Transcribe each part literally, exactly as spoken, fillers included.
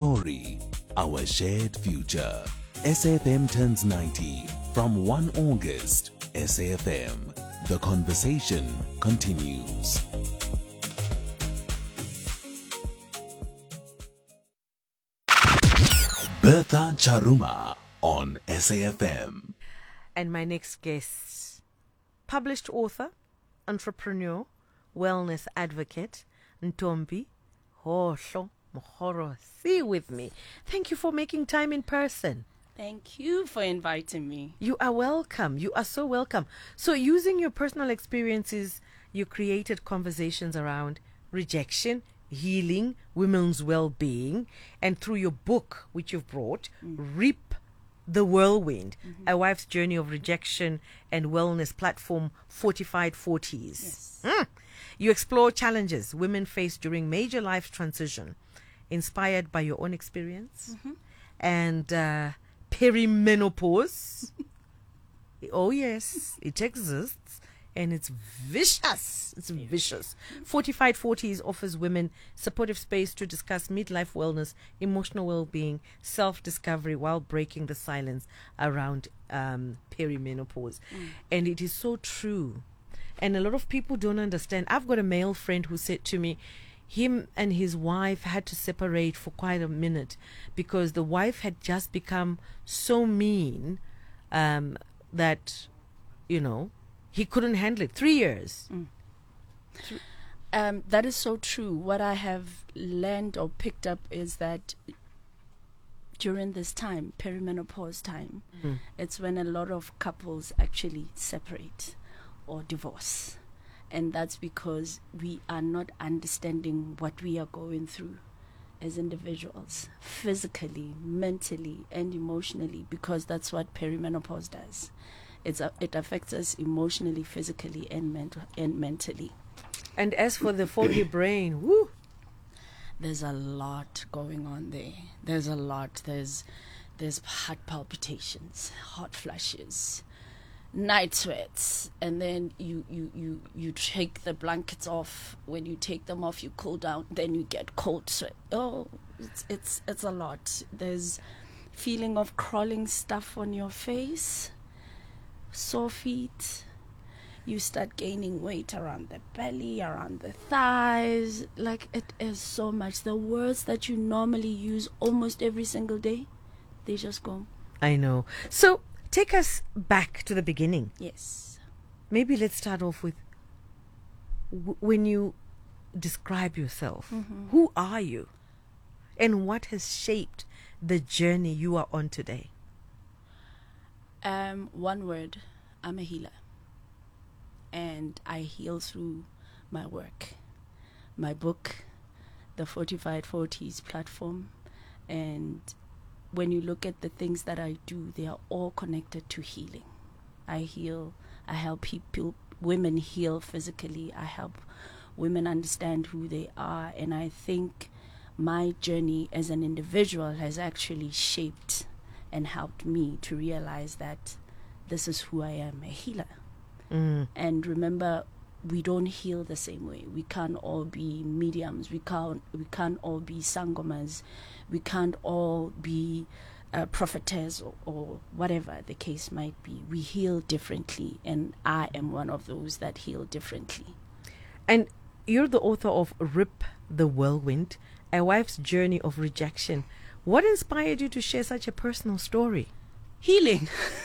story, our shared future. S A F M turns ninety from first of August. S A F M, the conversation continues. Bertha Charuma on S A F M. And my next guest, published author, entrepreneur, wellness advocate, Ntombi Hohlo Mohoro. See with me. Thank you for making time in person. Thank you for inviting me. You are welcome. You are so welcome. So using your personal experiences, you created conversations around rejection, healing, women's well-being, and through your book, which you've brought, mm. Reap the Whirlwind, mm-hmm. A Wife's Journey of Rejection and Wellness Platform, Fortified forties. Yes. Mm. You explore challenges women face during major life transition, inspired by your own experience, mm-hmm. and uh, perimenopause. Oh, yes, it exists. And it's vicious. It's vicious. Fortified forties offers women supportive space to discuss midlife wellness, emotional well-being, self-discovery while breaking the silence around um, perimenopause. Mm. And it is so true. And a lot of people don't understand. I've got a male friend who said to me, him and his wife had to separate for quite a minute because the wife had just become so mean um, that, you know, he couldn't handle it. Three years. Mm. Um, that is so true. What I have learned or picked up is that during this time, perimenopause time, mm. it's when a lot of couples actually separate or divorce. And that's because we are not understanding what we are going through as individuals, physically, mentally, and emotionally, because that's what perimenopause does. It's a, it affects us emotionally, physically, and, mental, and mentally. And as for the foggy brain, woo! There's a lot going on there. There's a lot. There's there's heart palpitations, hot flushes, night sweats, and then you, you, you, you take the blankets off. When you take them off, you cool down. Then you get cold sweat. Oh, it's it's it's a lot. There's feeling of crawling stuff on your face, sore feet. You start gaining weight around the belly, around the thighs. Like, it is so much. The words that you normally use almost every single day, they just go. I know. So take us back to the beginning. Yes. Maybe let's start off with w- when you describe yourself. Mm-hmm. Who are you? And what has shaped the journey you are on today? Um, one word, I'm a healer. And I heal through my work, my book, the Fortified forties platform. And when you look at the things that I do, they are all connected to healing. I heal, I help people, women heal physically. I help women understand who they are. And I think my journey as an individual has actually shaped and helped me to realize that this is who I am, a healer. Mm. And remember, we don't heal the same way. We can't all be mediums. We can't. We can't all be sangomas. We can't all be uh, prophetess or, or whatever the case might be. We heal differently, and I am one of those that heal differently. And you're the author of Reap the Whirlwind, A Wife's Journey of Rejection. What inspired you to share such a personal story? Healing.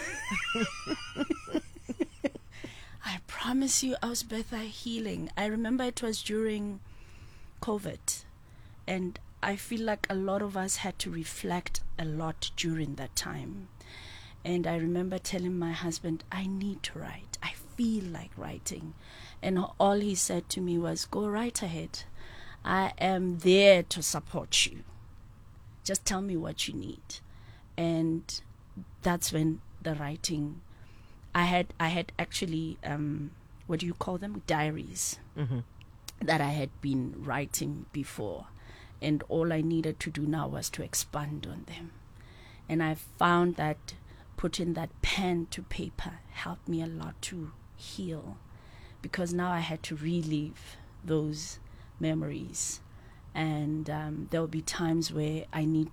I promise you, I was Bertha healing. I remember it was during COVID, and I feel like a lot of us had to reflect a lot during that time. And I remember telling my husband, I need to write. I feel like writing. And all he said to me was, go right ahead. I am there to support you. Just tell me what you need. And that's when the writing, I had I had actually, um, what do you call them? Diaries mm-hmm. that I had been writing before. And all I needed to do now was to expand on them. And I found that putting that pen to paper helped me a lot to heal, because now I had to relive those memories. And um, there will be times where I need